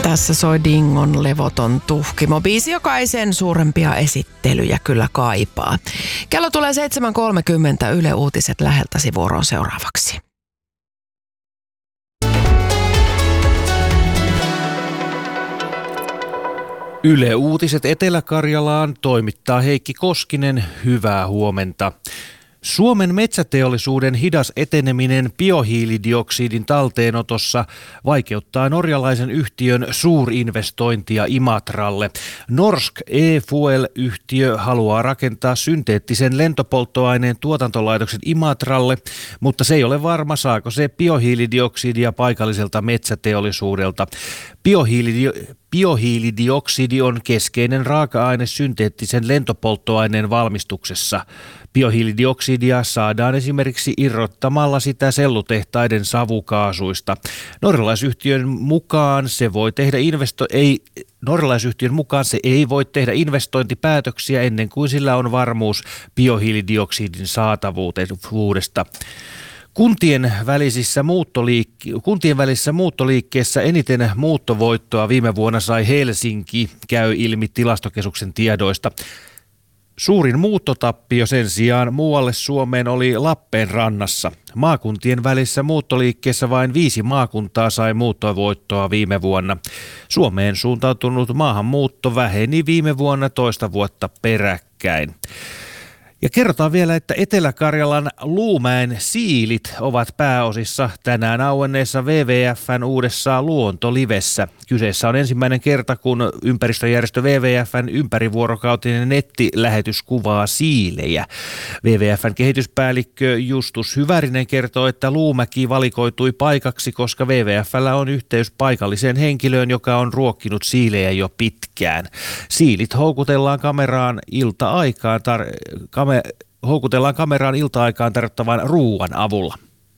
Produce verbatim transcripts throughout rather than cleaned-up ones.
Tässä soi Dingon levoton tuhkimo. Biisi, joka ei sen suurempia esittelyjä kyllä kaipaa. Kello tulee seitsemän kolmekymmentä, Yle Uutiset läheltäsi vuoroon seuraavaksi. Yle Uutiset Etelä-Karjalaan toimittaa Heikki Koskinen. Hyvää huomenta. Suomen metsäteollisuuden hidas eteneminen biohiilidioksidin talteenotossa vaikeuttaa norjalaisen yhtiön suurinvestointia Imatralle. Norsk E-Fuel-yhtiö haluaa rakentaa synteettisen lentopolttoaineen tuotantolaitoksen Imatralle, mutta se ei ole varma, saako se biohiilidioksidia paikalliselta metsäteollisuudelta. Biohiilidio- Biohiilidioksidi on keskeinen raaka-aine synteettisen lentopolttoaineen valmistuksessa. Biohiilidioksidia saadaan esimerkiksi irrottamalla sitä sellutehtaiden savukaasuista. Norjalaisyhtiön mukaan se voi tehdä investo- ei Norjalaisyhtiön mukaan se ei voi tehdä investointipäätöksiä ennen kuin sillä on varmuus biohiilidioksidin saatavuudesta. Kuntien, välisissä muuttoliik- Kuntien välisessä muuttoliikkeessä eniten muuttovoittoa viime vuonna sai Helsinki, käy ilmi Tilastokeskuksen tiedoista. Suurin muuttotappio sen sijaan muualle Suomeen oli Lappeenrannassa. Maakuntien välissä muuttoliikkeessä vain viisi maakuntaa sai muuttovoittoa viime vuonna. Suomeen suuntautunut maahanmuutto väheni viime vuonna toista vuotta peräkkäin. Ja kerrotaan vielä, että Etelä-Karjalan Luumäen siilit ovat pääosissa tänään auenneessa W W F:n uudessa luontolivessä. Kyseessä on ensimmäinen kerta, kun ympäristöjärjestö W W F:n ympärivuorokautinen nettilähetys kuvaa siilejä. W W F:n kehityspäällikkö Justus Hyvärinen kertoo, että Luumäki valikoitui paikaksi, koska W W F:llä on yhteys paikalliseen henkilöön, joka on ruokkinut siilejä jo pitkään. Siilit houkutellaan kameraan ilta-aikaan tar- Me houkutellaan kameraan ilta-aikaan tarjottavan ruuan avulla.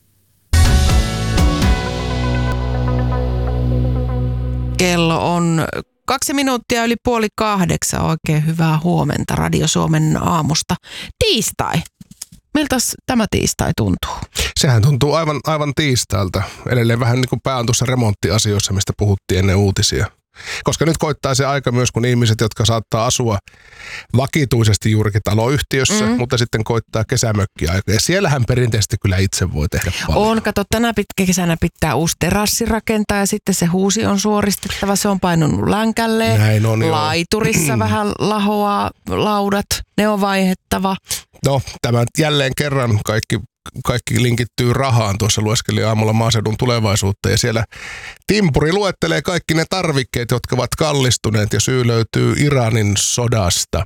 Kello on kaksi minuuttia yli puoli kahdeksan. Oikein hyvää huomenta Radio Suomen aamusta. Tiistai. Miltäs tämä tiistai tuntuu? Sehän tuntuu aivan, aivan tiistailta. Edelleen vähän niin kuin pää on tuossa remonttiasioissa, mistä puhuttiin ennen uutisia. Koska nyt koittaa se aika myös, kun ihmiset, jotka saattaa asua vakituisesti juurikin taloyhtiössä, mm. mutta sitten koittaa kesämökkiaika. Ja siellähän perinteisesti kyllä itse voi tehdä paljon. On, kato, tänä pitkä kesänä pitää uusi terassi rakentaa ja sitten se huusi on suoristettava. Se on painunut länkälle. Näin on, laiturissa joo. vähän lahoaa laudat, ne on vaihettava. No, tämä jälleen kerran kaikki... Kaikki linkittyy rahaan. Tuossa lueskelin aamulla maaseudun tulevaisuutta ja siellä Timpuri luettelee kaikki ne tarvikkeet, jotka ovat kallistuneet ja syy löytyy Iranin sodasta.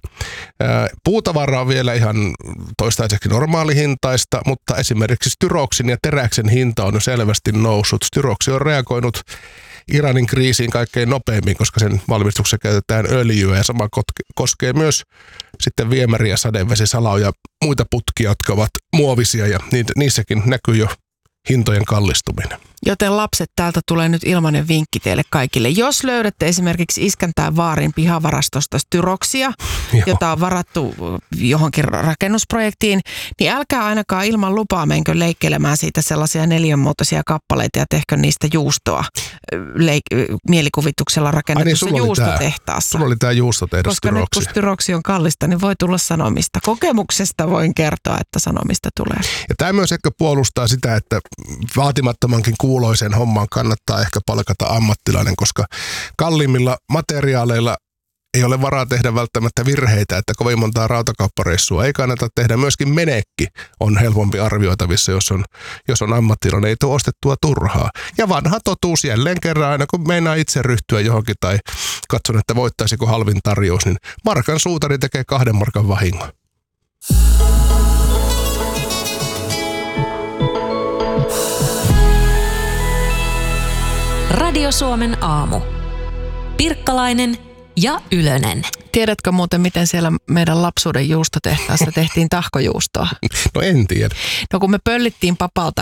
Puutavara on vielä ihan toistaiseksi normaalihintaista, mutta esimerkiksi styroksin ja teräksen hinta on jo selvästi noussut. Styroksi on reagoinut Iranin kriisiin kaikkein nopeimmin, koska sen valmistuksessa käytetään öljyä ja sama koskee myös sitten viemäriä, sadevesisaloja ja muita putkia, jotka ovat muovisia ja niissäkin näkyy jo hintojen kallistuminen. Joten lapset, täältä tulee nyt ilmainen vinkki teille kaikille. Jos löydätte esimerkiksi Iskän vaarin pihavarastosta styroksia, Joo. jota on varattu johonkin rakennusprojektiin, niin älkää ainakaan ilman lupaa menkö leikkeilemään siitä sellaisia neliönmuotoisia kappaleita ja tehkö niistä juustoa leik- mielikuvituksella rakennetussa niin, juustotehtaassa. Sulla oli tämä juustotehdas Koska styroksi. nyt kun styroksi on kallista, niin voi tulla sanomista. Kokemuksesta voin kertoa, että sanomista tulee. Ja tämä myös ehkä puolustaa sitä, että vaatimattomankin kuuloisen homman kannattaa ehkä palkata ammattilainen, koska kalliimmilla materiaaleilla ei ole varaa tehdä välttämättä virheitä, että kovin montaa rautakauppareissua ei kannata tehdä. Myöskin menekki on helpompi arvioitavissa, jos on, jos on ammattilainen, ei tule ostettua turhaa. Ja vanha totuus jälleen kerran, aina kun meinaa itse ryhtyä johonkin tai katson, että voittaisiko halvin tarjous, niin markan suutari tekee kahden markan vahingon. Radio Suomen aamu. Pirkkalainen ja Ylönen. Tiedätkö muuten, miten siellä meidän lapsuuden juustotehtaassa tehtiin tahkojuustoa? No en tiedä. No kun me pöllittiin papalta